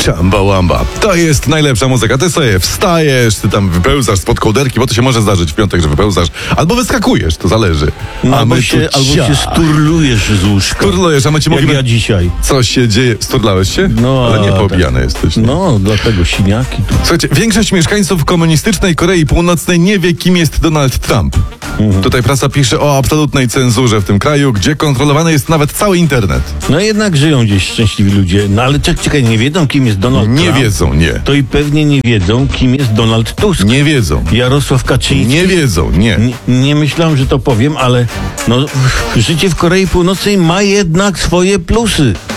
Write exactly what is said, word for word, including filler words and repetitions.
Chamba Wamba. To jest najlepsza muzyka. Ty sobie wstajesz, ty tam wypełzasz spod kołderki, bo to się może zdarzyć w piątek, że wypełzasz. Albo wyskakujesz, to zależy. No, a albo my się, tu albo cia- się sturlujesz z łóżka. Turlujesz, a my ci Jak mówimy, ja dzisiaj. co się dzieje. Sturlałeś się? No, Ale nie tak. poobijany jesteś. Nie? No, dlatego siniaki tu. Słuchajcie, większość mieszkańców komunistycznej Korei Północnej nie wie, kim jest Donald Trump. Mhm. Tutaj prasa pisze o absolutnej cenzurze w tym kraju, gdzie kontrolowany jest nawet cały internet. No jednak żyją gdzieś szczęśliwi ludzie. No ale czek- czekaj, nie wiedzą, kim jest Donald Nie Trump? wiedzą, nie. To i pewnie nie wiedzą, kim jest Donald Tusk. Nie wiedzą. Jarosław Kaczyński. Nie wiedzą, nie. Nie, nie myślałem, że to powiem, ale no, życie w Korei Północnej ma jednak swoje plusy.